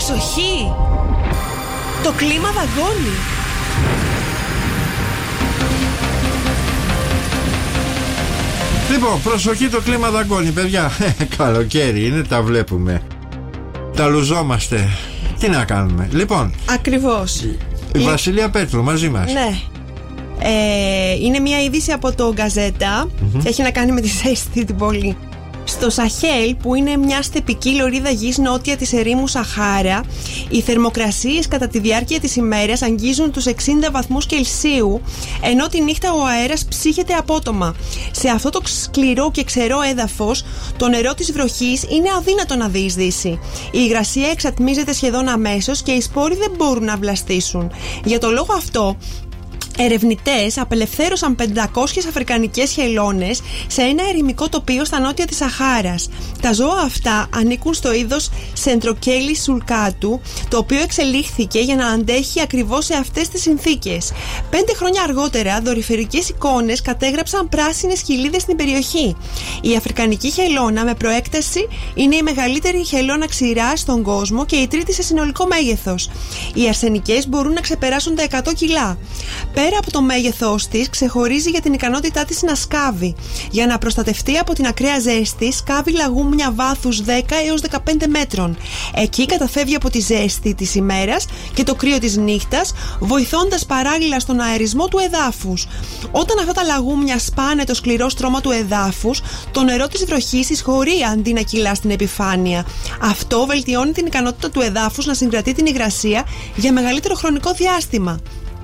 Προσοχή! Το κλίμα δαγκώνει. Λοιπόν, προσοχή, το κλίμα δαγκώνει, παιδιά. Καλοκαίρι είναι, τα βλέπουμε. Τα λουζόμαστε. Τι να κάνουμε. Λοιπόν, ακριβώς. Η Βασιλεία Πέτρου μαζί μας. Ναι. Είναι μια είδηση από το Γκαζέτα. Έχει να κάνει με τη ζέστη την πόλη. Στο Σαχέλ, που είναι μια στεπική λωρίδα γης νότια της ερήμου Σαχάρα, οι θερμοκρασίες κατά τη διάρκεια της ημέρας αγγίζουν τους 60 βαθμούς Κελσίου, ενώ τη νύχτα ο αέρας ψύχεται απότομα. Σε αυτό το σκληρό και ξερό έδαφος, το νερό της βροχής είναι αδύνατο να διεισδύσει. Η υγρασία εξατμίζεται σχεδόν αμέσως και οι σπόροι δεν μπορούν να βλαστήσουν. Για το λόγο αυτό, ερευνητές απελευθέρωσαν 500 αφρικανικές χελώνες σε ένα ερημικό τοπίο στα νότια της Σαχάρας. Τα ζώα αυτά ανήκουν στο είδος Σεντροκέλης σουλκάτου, το οποίο εξελίχθηκε για να αντέχει ακριβώς σε αυτές τις συνθήκες. 5 χρόνια αργότερα, δορυφορικές εικόνες κατέγραψαν πράσινες κοιλίδες στην περιοχή. Η αφρικανική χελώνα με προέκταση είναι η μεγαλύτερη χελώνα ξηράς στον κόσμο και η τρίτη σε συνολικό μέγεθος. Οι αρσενικές μπορούν να ξεπεράσουν τα 100 κιλά. Πέρα από το μέγεθός της, ξεχωρίζει για την ικανότητά της να σκάβει. Για να προστατευτεί από την ακραία ζέστη, σκάβει λαγούμια βάθους 10 έως 15 μέτρων. Εκεί καταφεύγει από τη ζέστη της ημέρας και το κρύο της νύχτας, βοηθώντας παράλληλα στον αερισμό του εδάφους. Όταν αυτά τα λαγούμια σπάνε το σκληρό στρώμα του εδάφους, το νερό της βροχής εισχωρεί αντί να κυλά στην επιφάνεια. Αυτό βελτιώνει την ικανότητα του εδάφους να συγκρατεί την υγρασία για μεγαλύτερο χρονικό διάστημα.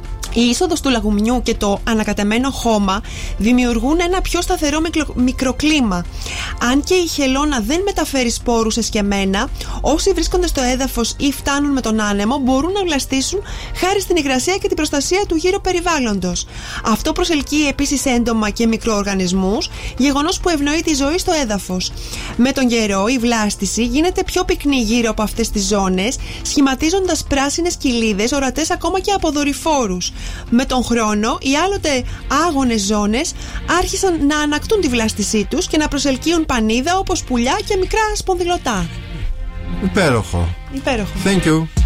Η είσοδος του λαγουμιού και το ανακατεμένο χώμα δημιουργούν ένα πιο σταθερό μικροκλίμα. Αν και η χελώνα δεν μεταφέρει σπόρους εσκεμμένα, όσοι βρίσκονται στο έδαφος ή φτάνουν με τον άνεμο μπορούν να βλαστήσουν χάρη στην υγρασία και την προστασία του γύρω περιβάλλοντος. Αυτό προσελκύει επίσης έντομα και μικροοργανισμούς, γεγονός που ευνοεί τη ζωή στο έδαφος. Με τον καιρό, η βλάστηση γίνεται πιο πυκνή γύρω από αυτές τις ζώνες, σχηματίζοντας πράσινες κοιλίδες ορατές ακόμα και από δορυφόρους. Με τον χρόνο, οι άλλοτε άγονες ζώνες άρχισαν να ανακτούν τη βλάστησή τους και να προσελκύουν πανίδα όπως πουλιά και μικρά σπονδυλωτά. Υπέροχο. Υπέροχο. Thank you.